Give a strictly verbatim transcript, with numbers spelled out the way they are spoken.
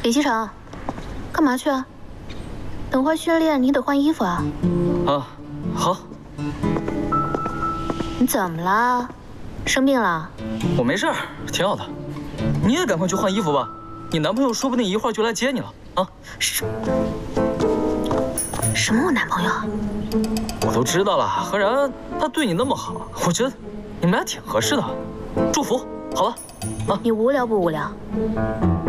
李西城，干嘛去啊？等会训练你得换衣服啊。 啊，好。 你怎么了？生病了？ 我没事儿，挺好的。你也赶快去换衣服吧，你男朋友说不定一会儿就来接你了啊。 什什么我男朋友？ 我都知道了，何然他对你那么好，我觉得你们俩挺合适的。祝福，好吧？啊， 你无聊不无聊？